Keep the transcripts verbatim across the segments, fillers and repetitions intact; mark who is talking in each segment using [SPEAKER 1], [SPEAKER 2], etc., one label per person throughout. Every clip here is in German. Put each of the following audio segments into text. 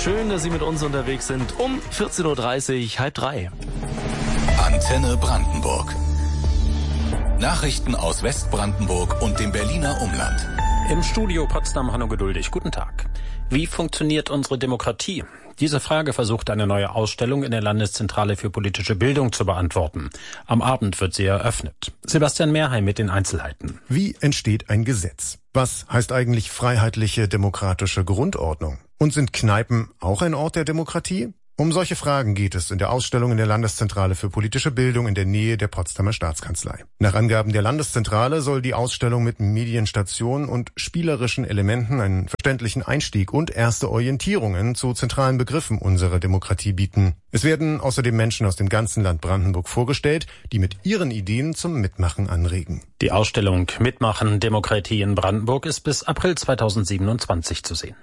[SPEAKER 1] Schön, dass Sie mit uns unterwegs sind. Um vierzehn Uhr dreißig, halb drei.
[SPEAKER 2] Antenne Brandenburg. Nachrichten aus Westbrandenburg und dem Berliner Umland.
[SPEAKER 3] Im Studio Potsdam Hanno Geduldig. Guten Tag. Wie funktioniert unsere Demokratie? Diese Frage versucht eine neue Ausstellung in der Landeszentrale für politische Bildung zu beantworten. Am Abend wird sie eröffnet. Sebastian Mehrheim mit den Einzelheiten.
[SPEAKER 4] Wie entsteht ein Gesetz? Was heißt eigentlich freiheitliche demokratische Grundordnung? Und sind Kneipen auch ein Ort der Demokratie? Um solche Fragen geht es in der Ausstellung in der Landeszentrale für politische Bildung in der Nähe der Potsdamer Staatskanzlei. Nach Angaben der Landeszentrale soll die Ausstellung mit Medienstationen und spielerischen Elementen einen verständlichen Einstieg und erste Orientierungen zu zentralen Begriffen unserer Demokratie bieten. Es werden außerdem Menschen aus dem ganzen Land Brandenburg vorgestellt, die mit ihren Ideen zum Mitmachen anregen.
[SPEAKER 3] Die Ausstellung Mitmachen Demokratie in Brandenburg ist bis April zweitausendsiebenundzwanzig zu sehen.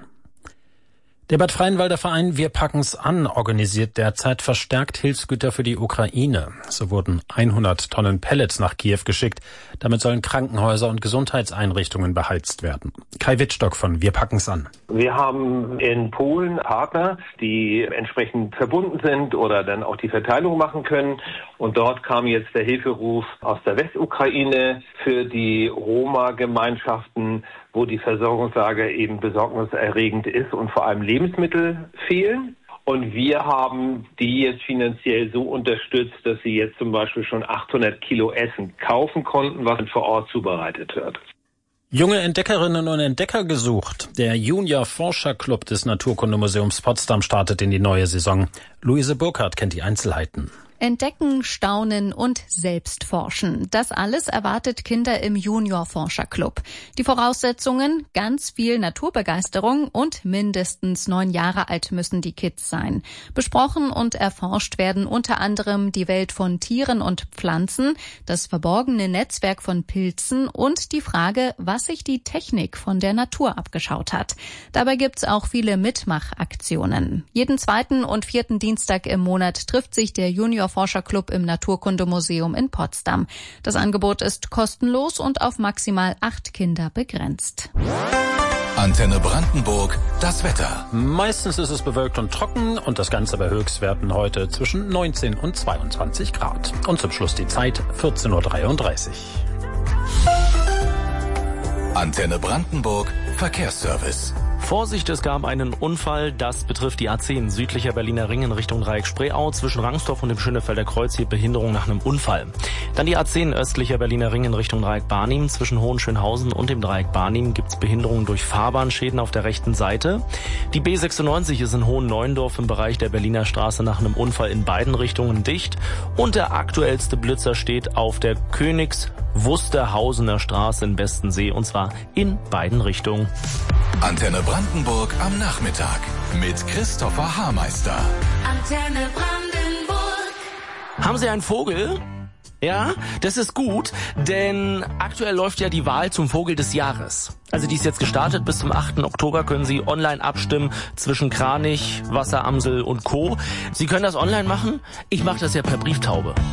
[SPEAKER 3] Der Bad Freienwalder Verein Wir packen's an organisiert derzeit verstärkt Hilfsgüter für die Ukraine. So wurden hundert Tonnen Pellets nach Kiew geschickt. Damit sollen Krankenhäuser und Gesundheitseinrichtungen beheizt werden. Kai Wittstock von Wir packen's an.
[SPEAKER 5] Wir haben in Polen Partner, die entsprechend verbunden sind oder dann auch die Verteilung machen können. Und dort kam jetzt der Hilferuf aus der Westukraine für die Roma-Gemeinschaften, wo die Versorgungslage eben besorgniserregend ist und vor allem Lebensmittel fehlen. Und wir haben die jetzt finanziell so unterstützt, dass sie jetzt zum Beispiel schon achthundert Kilo Essen kaufen konnten, was vor Ort zubereitet wird.
[SPEAKER 3] Junge Entdeckerinnen und Entdecker gesucht. Der Junior Forscher Club des Naturkundemuseums Potsdam startet in die neue Saison. Luise Burkhardt kennt die Einzelheiten.
[SPEAKER 6] Entdecken, staunen und selbst forschen. Das alles erwartet Kinder im Junior-Forscher-Club. Die Voraussetzungen? Ganz viel Naturbegeisterung und mindestens neun Jahre alt müssen die Kids sein. Besprochen und erforscht werden unter anderem die Welt von Tieren und Pflanzen, das verborgene Netzwerk von Pilzen und die Frage, was sich die Technik von der Natur abgeschaut hat. Dabei gibt's auch viele Mitmachaktionen. Jeden zweiten und vierten Dienstag im Monat trifft sich der Junior Forscherclub im Naturkundemuseum in Potsdam. Das Angebot ist kostenlos und auf maximal acht Kinder begrenzt.
[SPEAKER 2] Antenne Brandenburg, das Wetter.
[SPEAKER 3] Meistens ist es bewölkt und trocken und das Ganze bei Höchstwerten heute zwischen neunzehn und zweiundzwanzig Grad. Und zum Schluss die Zeit vierzehn Uhr dreiunddreißig.
[SPEAKER 2] Antenne Brandenburg, Verkehrsservice.
[SPEAKER 1] Vorsicht, es gab einen Unfall, das betrifft die A zehn südlicher Berliner Ring in Richtung Dreieck-Spreeau. Zwischen Rangsdorf und dem Schönefelder Kreuz hier Behinderung nach einem Unfall. Dann die A zehn östlicher Berliner Ring in Richtung Dreieck-Barnim. Zwischen Hohenschönhausen und dem Dreieck-Barnim gibt es Behinderungen durch Fahrbahnschäden auf der rechten Seite. Die B sechsundneunzig ist in Hohen-Neuendorf im Bereich der Berliner Straße nach einem Unfall in beiden Richtungen dicht. Und der aktuellste Blitzer steht auf der Königs-Wusterhausener Straße in Bestensee und zwar in beiden Richtungen.
[SPEAKER 2] Antenne Brandenburg am Nachmittag mit Christopher Haarmeister.
[SPEAKER 7] Antenne Brandenburg.
[SPEAKER 1] Haben Sie einen Vogel? Ja, das ist gut, denn aktuell läuft ja die Wahl zum Vogel des Jahres. Also die ist jetzt gestartet. Bis zum achten Oktober können Sie online abstimmen zwischen Kranich, Wasseramsel und Co. Sie können das online machen. Ich mache das ja per Brieftaube.